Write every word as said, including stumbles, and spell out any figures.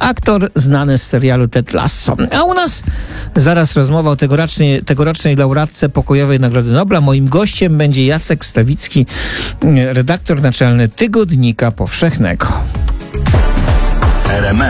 aktor znany z serialu Ted Lasso. A u nas zaraz rozmowa o tegorocznej, tegorocznej laureatce Pokojowej Nagrody Nobla. Moim gościem będzie Jacek Stawicki, redaktor naczelny Tygodnika Powszechnego.